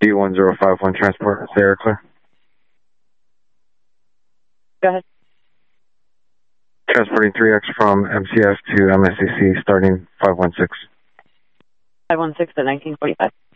D1051 transport, Sierra Clear. Go ahead. Transporting 3X from MCF to MSCC starting 516. 516 at 1945.